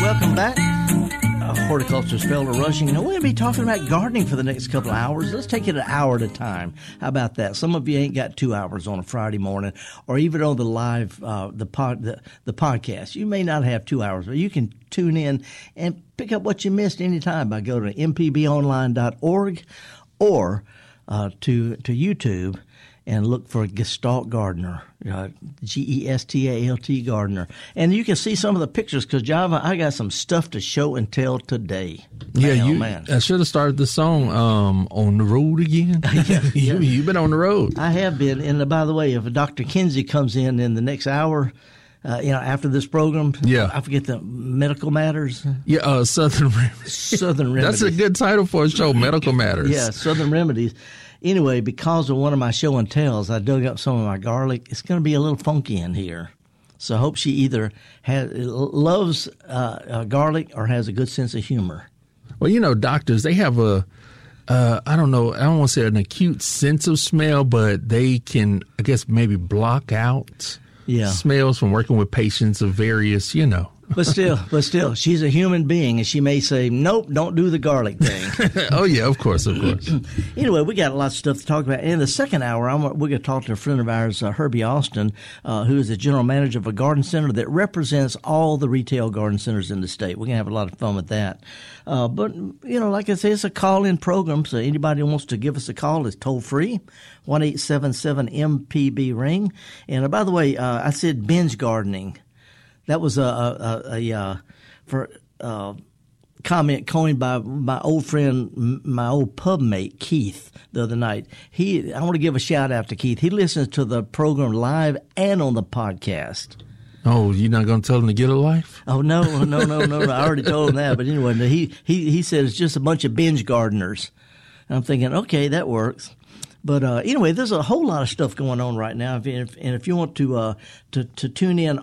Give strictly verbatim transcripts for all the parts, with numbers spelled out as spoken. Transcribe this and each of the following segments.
welcome back. Uh, Horticulturist Felder Rushing. You know, we're going to be talking about gardening for the next couple of hours. Let's take it an hour at a time. How about that? Some of you ain't got two hours on a Friday morning, or even on the live, uh, the pod, the, the podcast. You may not have two hours, but you can tune in and pick up what you missed anytime by going to m p b online dot org or uh, to to YouTube and look for Gestalt Gardener, uh, G E S T A L T Gardener. And you can see some of the pictures because, Java, I got some stuff to show and tell today. Yeah, man, you. Oh, man. I should have started the song um, On the Road Again. yeah, you, yeah. You've been on the road. I have been. And uh, by the way, if Doctor Kinsey comes in in the next hour, uh, you know, after this program, yeah. I forget the Medical Matters. Yeah, uh, Southern Remedies. Southern Remedies. That's a good title for a show, Medical Matters. Yeah, Southern Remedies. Anyway, because of one of my show and tells, I dug up some of my garlic. It's going to be a little funky in here. So I hope she either has, loves uh, uh, garlic or has a good sense of humor. Well, you know, doctors, they have a, uh, I don't know, I don't want to say an acute sense of smell, but they can, I guess, maybe block out yeah. smells from working with patients of various, you know. But still, but still, she's a human being, and she may say, nope, don't do the garlic thing. Oh, yeah, of course, of course. Anyway, we got a lot of stuff to talk about. In the second hour, I'm, we're going to talk to a friend of ours, uh, Herbie Austin, uh, who is the general manager of a garden center that represents all the retail garden centers in the state. We're going to have a lot of fun with that. Uh, but, you know, like I say, it's a call-in program, so anybody who wants to give us a call is toll-free, one eight seven seven M P B ring. And, uh, by the way, uh, I said binge gardening. That was a, a, a, a uh, for uh, comment coined by my old friend, my old pub mate, Keith, the other night. He, I want to give a shout out to Keith. He listens to the program live and on the podcast. Oh, you're not going to tell him to get a life? Oh, no, no, no, no, no. I already told him that. But anyway, he, he, he said it's just a bunch of binge gardeners. And I'm thinking, okay, that works. But uh, anyway, there's a whole lot of stuff going on right now. If, if, and if you want to uh, to, to tune in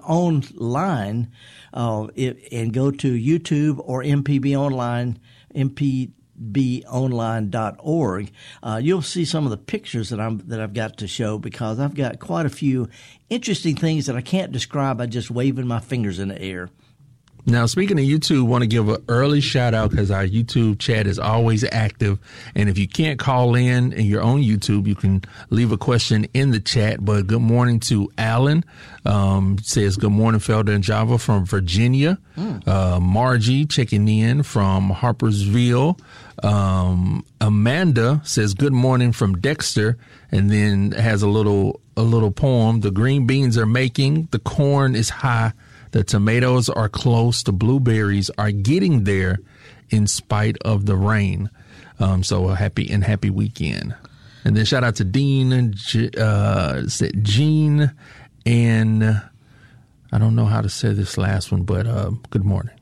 online uh, if, and go to YouTube or M P B Online, M P B online dot org, uh, you'll see some of the pictures that I'm that I've got to show because I've got quite a few interesting things that I can't describe by just waving my fingers in the air. Now, speaking of YouTube, want to give an early shout out because our YouTube chat is always active. And if you can't call in and you're on YouTube, you can leave a question in the chat. But good morning to Alan. Um, says good morning, Felder and Java from Virginia. Mm. Uh, Margie checking in from Harpersville. Um, Amanda says good morning from Dexter, and then has a little a little poem. The green beans are making, the corn is high. The tomatoes are close. The blueberries are getting there in spite of the rain. Um, so a happy and happy weekend. And then shout out to Dean and uh, Jean and uh, I don't know how to say this last one, but uh, good morning.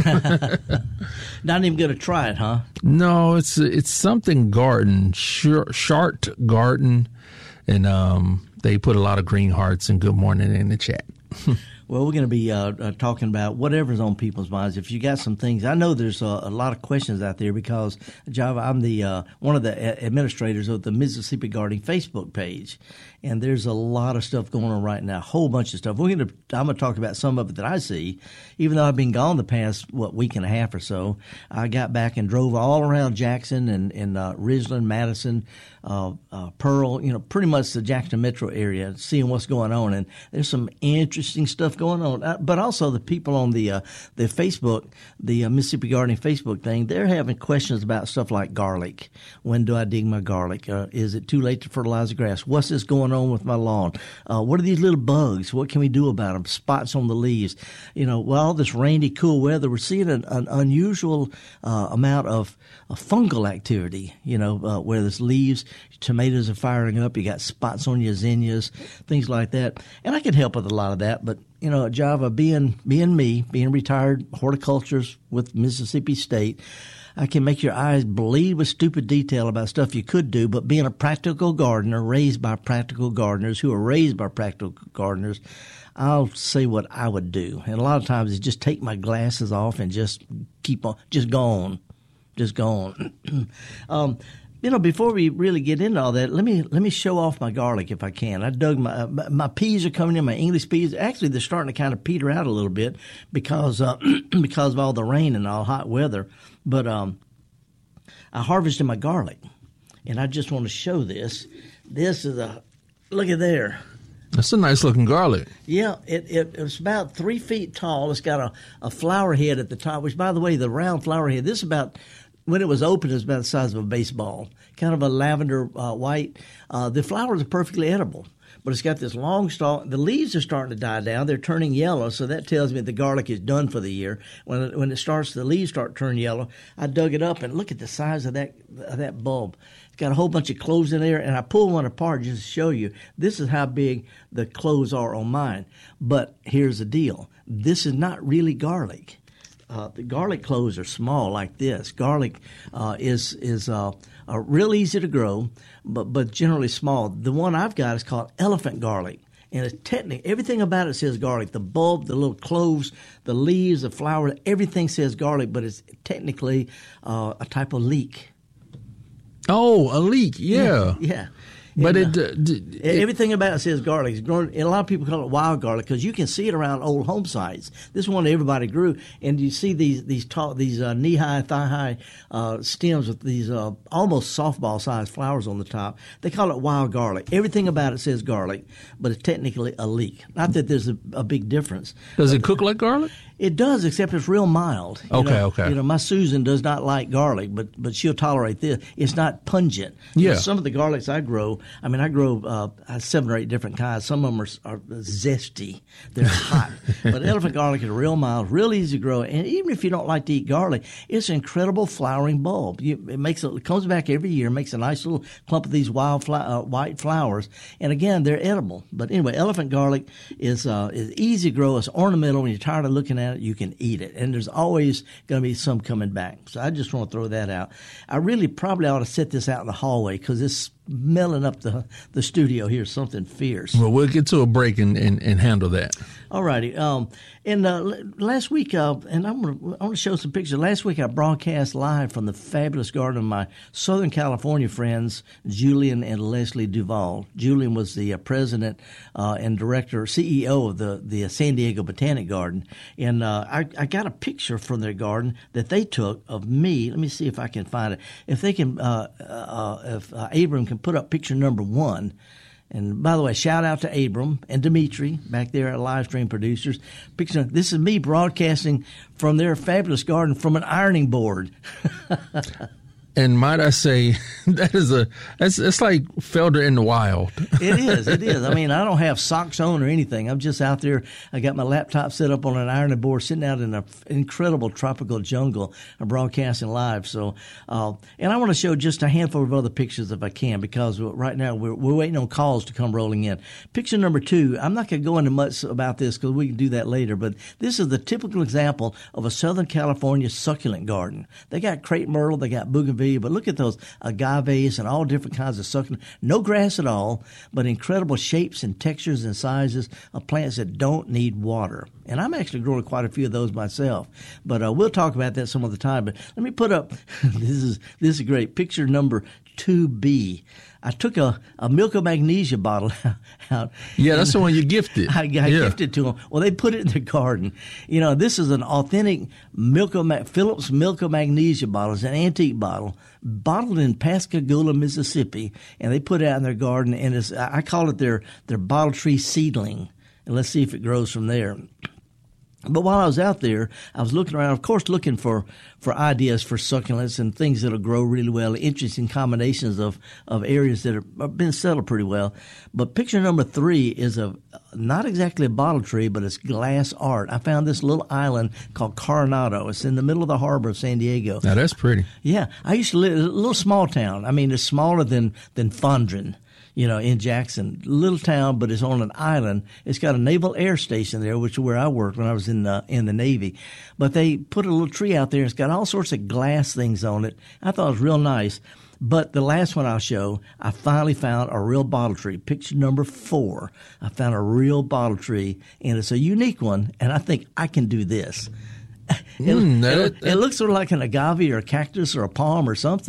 Not even going to try it, huh? No, it's it's something garden, Shart Garden, and um, they put a lot of green hearts and good morning in the chat. Well, we're going to be uh, uh, talking about whatever's on people's minds. If you got some things, I know there's uh, a lot of questions out there because, Java, I'm the uh, one of the administrators of the Mississippi Gardening Facebook page, and there's a lot of stuff going on right now, a whole bunch of stuff. We're going to I'm going to talk about some of it that I see, even though I've been gone the past what week and a half or so. I got back and drove all around Jackson and and uh, Ridgeland, Madison, uh, uh, Pearl, you know, pretty much the Jackson metro area, seeing what's going on, and there's some interesting stuff going on. Uh, but also the people on the uh, the Facebook, the uh, Mississippi Gardening Facebook thing, they're having questions about stuff like garlic. When do I dig my garlic? Uh, is it too late to fertilize the grass? What's this going on with my lawn? Uh, what are these little bugs? What can we do about them? Spots on the leaves. You know, well, all this rainy, cool weather, we're seeing an, an unusual uh, amount of, of fungal activity, you know, uh, where there's leaves, tomatoes are firing up, you got spots on your zinnias, things like that. And I can help with a lot of that, but you know, Java, being being me, being retired horticulturist with Mississippi State, I can make your eyes bleed with stupid detail about stuff you could do, but being a practical gardener, raised by practical gardeners who are raised by practical gardeners, I'll say what I would do. And a lot of times it's just take my glasses off and just keep on, just go on, just go on. um, You know, before we really get into all that, let me let me show off my garlic if I can. I dug my my peas are coming in, my English peas. Actually, they're starting to kind of peter out a little bit because uh, because of all the rain and all hot weather. But um, I harvested my garlic, and I just want to show this. This is a look at there. That's a nice looking garlic. Yeah, it, it it's about three feet tall. It's got a, a flower head at the top, which, by the way, the round flower head, this is about, when it was open, it was about the size of a baseball, kind of a lavender uh, white. Uh, the flowers are perfectly edible, but it's got this long stalk. The leaves are starting to die down. They're turning yellow, so that tells me the garlic is done for the year. When it, when it starts, the leaves start turning yellow. I dug it up, and look at the size of that of that bulb. It's got a whole bunch of cloves in there, and I pulled one apart just to show you. This is how big the cloves are on mine. But here's the deal. This is not really garlic. Uh, the garlic cloves are small like this. Garlic uh, is is uh, uh, real easy to grow, but but generally small. The one I've got is called elephant garlic. And it's technically, everything about it says garlic. The bulb, the little cloves, the leaves, the flower, everything says garlic, but it's technically uh, a type of leek. Oh, a leek, yeah. Yeah. yeah. But and, it, uh, uh, d- it everything about it says garlic. It's grown, and a lot of people call it wild garlic because you can see it around old home sites. This one everybody grew, and you see these these tall, these uh, knee high, thigh high uh, stems with these uh, almost softball sized flowers on the top. They call it wild garlic. Everything about it says garlic, but it's technically a leek. Not that there's a, a big difference. Does it cook like garlic? It does, except it's real mild. You okay, know, okay. You know, my Susan does not like garlic, but but she'll tolerate this. It's not pungent. Yeah. You know, some of the garlics I grow, I mean, I grow uh, seven or eight different kinds. Some of them are, are zesty. They're hot. But elephant garlic is real mild, real easy to grow. And even if you don't like to eat garlic, it's an incredible flowering bulb. You, it makes it, it comes back every year, makes a nice little clump of these wild fly, uh, white flowers. And again, they're edible. But anyway, elephant garlic is uh, is easy to grow. It's ornamental. When you're tired of looking at it, you can eat it. And there's always going to be some coming back. So I just want to throw that out. I really probably ought to set this out in the hallway because it's smelling up the the studio here, something fierce. Well, we'll get to a break and, and, and handle that. All righty. Um, and uh, last week, uh, and I'm gonna, I want to show some pictures. Last week, I broadcast live from the fabulous garden of my Southern California friends, Julian and Leslie Duval. Julian was the uh, president uh, and director, C E O of the, the San Diego Botanic Garden. And uh, I, I got a picture from their garden that they took of me. Let me see if I can find it. If they can, uh, uh, if uh, Abram can put up picture number one. And by the way, shout out to Abram and Dimitri back there at Live Stream Producers. Picture, this is me broadcasting from their fabulous garden from an ironing board. And might I say, that is a that's it's like Felder in the wild. It is, it is. I mean, I don't have socks on or anything. I'm just out there. I got my laptop set up on an ironing board, sitting out in an incredible tropical jungle, I'm broadcasting live. So, uh, and I want to show just a handful of other pictures if I can, because right now we're, we're waiting on calls to come rolling in. Picture number two. I'm not going to go into much about this because we can do that later, but this is the typical example of a Southern California succulent garden. They got crepe myrtle, they got bougainvillea. But look at those agaves and all different kinds of succulent. No grass at all, but incredible shapes and textures and sizes of plants that don't need water. And I'm actually growing quite a few of those myself. But uh, we'll talk about that some other time. But let me put up, this is this is great, picture number two B. I took a, a Milk of Magnesia bottle out. Yeah, that's the one you gifted. I, I yeah. gifted to them. Well, they put it in their garden. You know, this is an authentic Milk of Ma- Phillips Milk of Magnesia bottle. It's an antique bottle, bottled in Pascagoula, Mississippi, and they put it out in their garden. And it's, I call it their their bottle tree seedling. And let's see if it grows from there. But while I was out there, I was looking around, of course, looking for, for ideas for succulents and things that'll grow really well, interesting combinations of, of areas that have been settled pretty well. But picture number three is a not exactly a bottle tree, but it's glass art. I found this little island called Coronado. It's in the middle of the harbor of San Diego. Now, that's pretty. Yeah. I used to live in a little small town. I mean, it's smaller than, than Fondren. You know, in Jackson, little town, but it's on an island. It's got a naval air station there, which is where I worked when I was in the, in the Navy. But they put a little tree out there. It's got all sorts of glass things on it. I thought it was real nice. But the last one I'll show, I finally found a real bottle tree. Picture number four. I found a real bottle tree, and it's a unique one, and I think I can do this. Mm, it, that, it, that, it looks sort of like an agave or a cactus or a palm or something.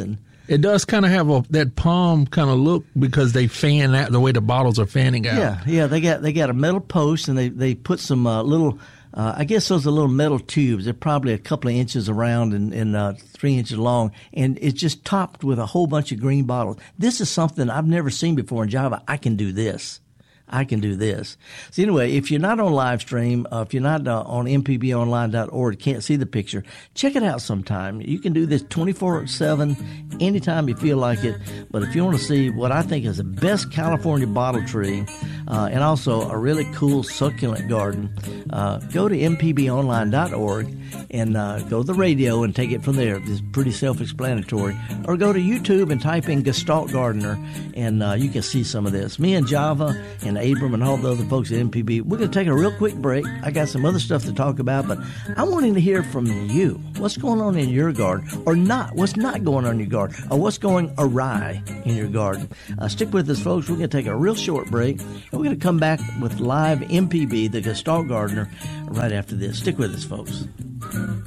It does kind of have a that palm kind of look because they fan out the way the bottles are fanning out. Yeah, yeah. They got they got a metal post and they they put some uh, little. Uh, I guess those are little metal tubes. They're probably a couple of inches around and, and uh, three inches long, and it's just topped with a whole bunch of green bottles. This is something I've never seen before in Java. I can do this. I can do this. So anyway, if you're not on live stream, uh, if you're not uh, on m p b online dot org, can't see the picture, check it out sometime. You can do this twenty-four seven, anytime you feel like it. But if you want to see what I think is the best California bottle tree, uh, and also a really cool succulent garden, uh, go to m p b online dot org and uh, go to the radio and take it from there. It's pretty self-explanatory. Or go to YouTube and type in Gestalt Gardener, and uh, you can see some of this. Me and Java and Abram and all the other folks at M P B, we're going to take a real quick break. I got some other stuff to talk about, but I'm wanting to hear from you. What's going on in your garden, or not? What's not going on in your garden, or what's going awry in your garden? Uh, stick with us, folks. We're going to take a real short break, and we're going to come back with live M P B, the Gestalt Gardener, right after this. Stick with us, folks.